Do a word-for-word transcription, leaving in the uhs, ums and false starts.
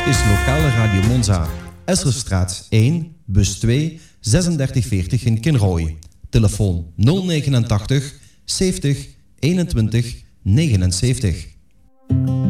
is lokale Radio Monza. Esserstraat één, bus twee, zesenzestig veertig in Kinrooi. Telefoon nul tachtig, zeventig, eenentwintig, negenenzeventig.